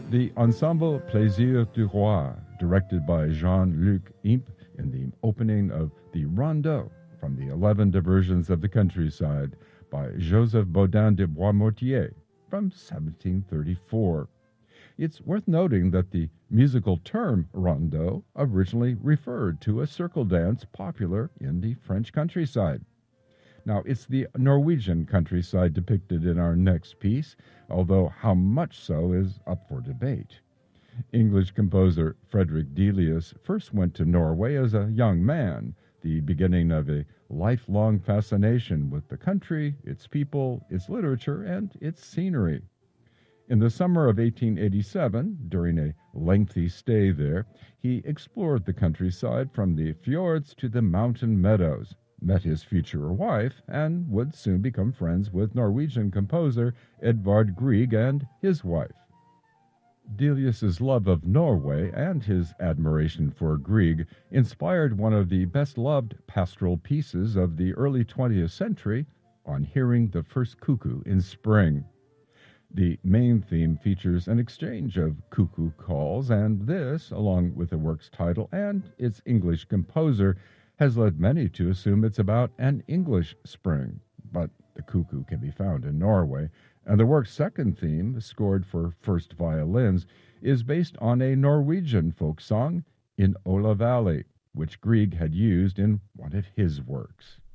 The Ensemble Plaisir du Roi, directed by Jean-Luc Imp in the opening of the Rondeau from the 11 Diversions of the Countryside by Joseph Bodin de Boismortier from 1734. It's worth noting that the musical term rondeau originally referred to a circle dance popular in the French countryside. Now, it's the Norwegian countryside depicted in our next piece, although how much so is up for debate. English composer Frederick Delius first went to Norway as a young man, the beginning of a lifelong fascination with the country, its people, its literature, and its scenery. In the summer of 1887, during a lengthy stay there, he explored the countryside from the fjords to the mountain meadows, met his future wife, and would soon become friends with Norwegian composer Edvard Grieg and his wife. Delius's love of Norway and his admiration for Grieg inspired one of the best-loved pastoral pieces of the early 20th century, On Hearing the First Cuckoo in Spring. The main theme features an exchange of cuckoo calls, and this, along with the work's title and its English composer, has led many to assume it's about an English spring. But the cuckoo can be found in Norway, and the work's second theme, scored for first violins, is based on a Norwegian folk song, In Ola Valley, which Grieg had used in one of his works.